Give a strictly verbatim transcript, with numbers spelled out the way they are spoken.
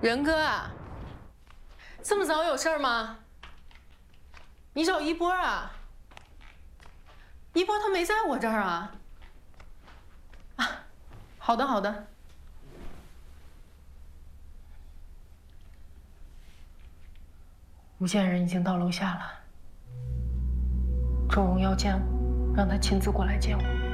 仁哥啊，这么早有事儿吗？你找一波啊？一波他没在我这儿啊。啊，好的好的。吴建仁已经到楼下了，周荣要见我，让他亲自过来见我。